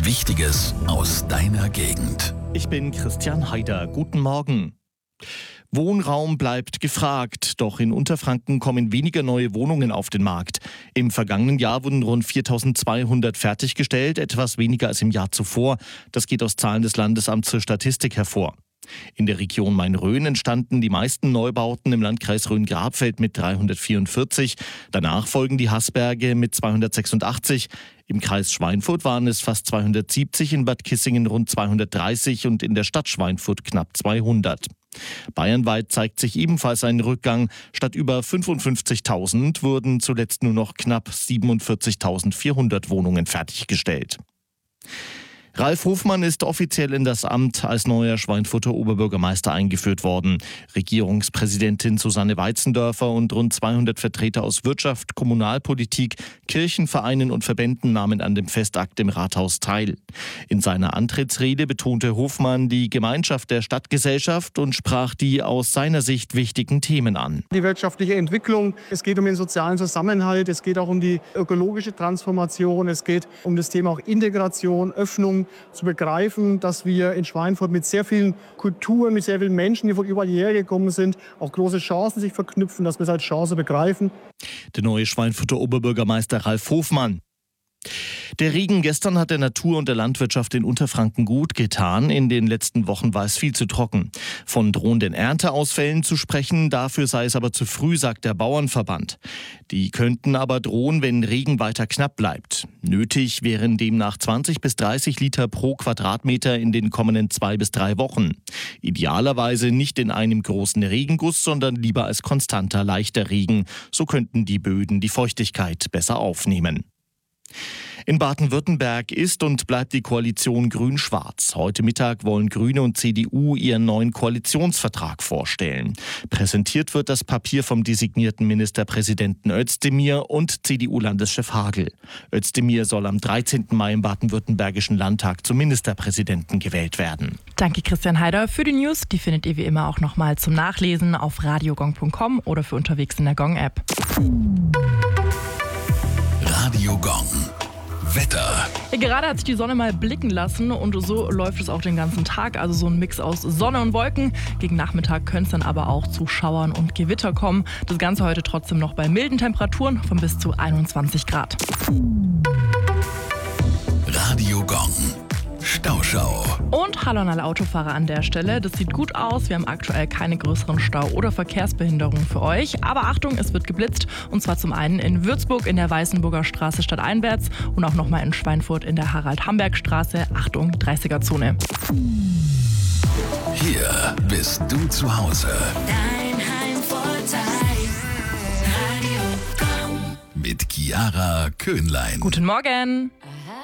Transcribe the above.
Wichtiges aus deiner Gegend. Ich bin Christian Haider. Guten Morgen. Wohnraum bleibt gefragt, doch in Unterfranken kommen weniger neue Wohnungen auf den Markt. Im vergangenen Jahr wurden rund 4.200 fertiggestellt, etwas weniger als im Jahr zuvor. Das geht aus Zahlen des Landesamts für Statistik hervor. In der Region Main-Rhön entstanden die meisten Neubauten im Landkreis Rhön-Grabfeld mit 344. Danach folgen die Haßberge mit 286. Im Kreis Schweinfurt waren es fast 270, in Bad Kissingen rund 230 und in der Stadt Schweinfurt knapp 200. Bayernweit zeigt sich ebenfalls ein Rückgang. Statt über 55.000 wurden zuletzt nur noch knapp 47.400 Wohnungen fertiggestellt. Ralf Hofmann ist offiziell in das Amt als neuer Schweinfurter Oberbürgermeister eingeführt worden. Regierungspräsidentin Susanne Weitzendörfer und rund 200 Vertreter aus Wirtschaft, Kommunalpolitik, Kirchen, Vereinen und Verbänden nahmen an dem Festakt im Rathaus teil. In seiner Antrittsrede betonte Hofmann die Gemeinschaft der Stadtgesellschaft und sprach die aus seiner Sicht wichtigen Themen an. Die wirtschaftliche Entwicklung, es geht um den sozialen Zusammenhalt, es geht auch um die ökologische Transformation, es geht um das Thema auch Integration, Öffnung, zu begreifen, dass wir in Schweinfurt mit sehr vielen Kulturen, mit sehr vielen Menschen, die von überall hierher gekommen sind, auch große Chancen sich verknüpfen, dass wir es als Chance begreifen. Der neue Schweinfurter Oberbürgermeister Ralf Hofmann. Der Regen gestern hat der Natur und der Landwirtschaft in Unterfranken gut getan. In den letzten Wochen war es viel zu trocken. Von drohenden Ernteausfällen zu sprechen, dafür sei es aber zu früh, sagt der Bauernverband. Die könnten aber drohen, wenn Regen weiter knapp bleibt. Nötig wären demnach 20 bis 30 Liter pro Quadratmeter in den kommenden 2 bis 3 Wochen. Idealerweise nicht in einem großen Regenguss, sondern lieber als konstanter, leichter Regen. So könnten die Böden die Feuchtigkeit besser aufnehmen. In Baden-Württemberg ist und bleibt die Koalition Grün-Schwarz. Heute Mittag wollen Grüne und CDU ihren neuen Koalitionsvertrag vorstellen. Präsentiert wird das Papier vom designierten Ministerpräsidenten Özdemir und CDU-Landeschef Hagel. Özdemir soll am 13. Mai im baden-württembergischen Landtag zum Ministerpräsidenten gewählt werden. Danke Christian Haider für die News. Die findet ihr wie immer auch nochmal zum Nachlesen auf radiogong.com oder für unterwegs in der Gong-App. Radio Gong. Wetter. Gerade hat sich die Sonne mal blicken lassen und so läuft es auch den ganzen Tag. Also so ein Mix aus Sonne und Wolken. Gegen Nachmittag könnte es dann aber auch zu Schauern und Gewitter kommen. Das Ganze heute trotzdem noch bei milden Temperaturen von bis zu 21 Grad. Radio Gong. Stauschau. Und hallo an alle Autofahrer an der Stelle. Das sieht gut aus. Wir haben aktuell keine größeren Stau- oder Verkehrsbehinderungen für euch. Aber Achtung, es wird geblitzt. Und zwar zum einen in Würzburg in der Weißenburger Straße stadteinwärts und auch nochmal in Schweinfurt in der Harald-Hamberg-Straße. Achtung, 30er-Zone. Hier bist du zu Hause. Dein Heimvorteil. Radio Gong. Mit Chiara Köhnlein. Guten Morgen.